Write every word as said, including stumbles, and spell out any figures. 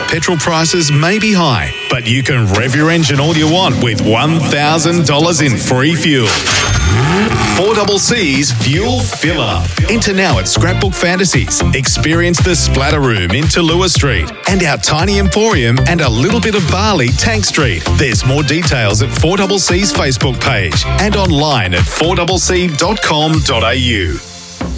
Petrol prices may be high, but you can rev your engine all you want with one thousand dollars in free fuel. four C C's Fuel Fill Up. Enter now at Scrapbook Fantasies. Experience the Splatter Room in Tallulah Street and our tiny emporium and a little bit of Bali, Tank Street. There's more details at four C C's Facebook page and online at four c c dot com dot a u.